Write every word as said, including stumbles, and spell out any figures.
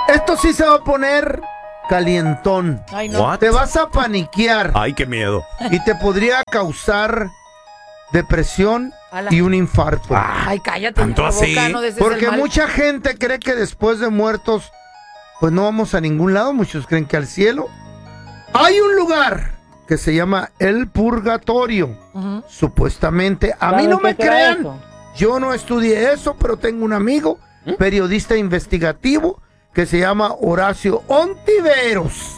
Esto sí se va a poner calientón. Ay, no. What? Te vas a paniquear Ay, qué miedo. y te podría causar depresión Ala. y un infarto. Ay, cállate. ¿Tanto la así? boca, no desees Porque el mal. mucha gente cree que después de muertos, pues no vamos a ningún lado. Muchos creen que al cielo. Hay un lugar que se llama el purgatorio. Ujú. Supuestamente. A mí ¿Sabe no qué me será crean. eso? Yo no estudié eso, pero tengo un amigo, periodista investigativo, que se llama Horacio Ontiveros.